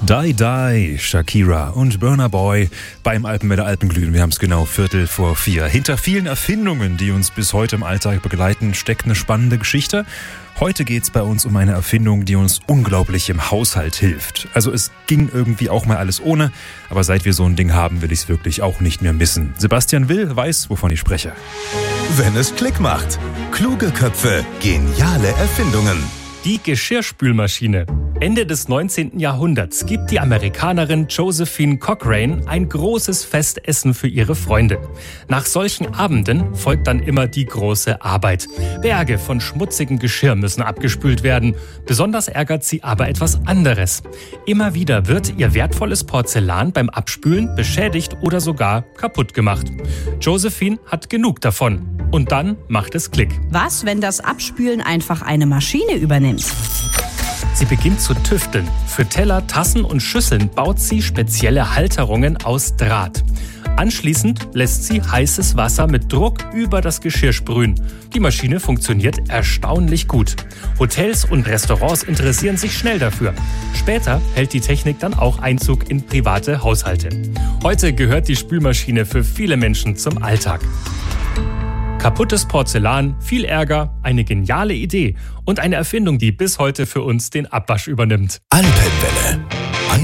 Die Die, Shakira und Burna Boy beim Alpenwetter Alpenglühen. Wir haben es genau 3:45. Hinter vielen Erfindungen, die uns bis heute im Alltag begleiten, steckt eine spannende Geschichte. Heute geht es bei uns um eine Erfindung, die uns unglaublich im Haushalt hilft. Also es ging irgendwie auch mal alles ohne, aber seit wir so ein Ding haben, will ich es wirklich auch nicht mehr missen. Sebastian Will weiß, wovon ich spreche. Wenn es Klick macht. Kluge Köpfe, geniale Erfindungen. Die Geschirrspülmaschine. Ende des 19. Jahrhunderts gibt die Amerikanerin Josephine Cochrane ein großes Festessen für ihre Freunde. Nach solchen Abenden folgt dann immer die große Arbeit. Berge von schmutzigem Geschirr müssen abgespült werden. Besonders ärgert sie aber etwas anderes. Immer wieder wird ihr wertvolles Porzellan beim Abspülen beschädigt oder sogar kaputt gemacht. Josephine hat genug davon. Und dann macht es Klick. Was, wenn das Abspülen einfach eine Maschine übernimmt? Sie beginnt zu tüfteln. Für Teller, Tassen und Schüsseln baut sie spezielle Halterungen aus Draht. Anschließend lässt sie heißes Wasser mit Druck über das Geschirr sprühen. Die Maschine funktioniert erstaunlich gut. Hotels und Restaurants interessieren sich schnell dafür. Später hält die Technik dann auch Einzug in private Haushalte. Heute gehört die Spülmaschine für viele Menschen zum Alltag. Kaputtes Porzellan, viel Ärger, eine geniale Idee und eine Erfindung, die bis heute für uns den Abwasch übernimmt. Alpenwelle.